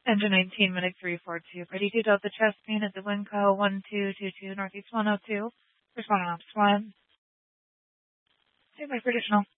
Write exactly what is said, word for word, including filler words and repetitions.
Engine nineteen, Medic three four two, ready to Delta Chesapeake at the Winco one two two two Northeast one oh two. Responding ops one. Hey, by traditional.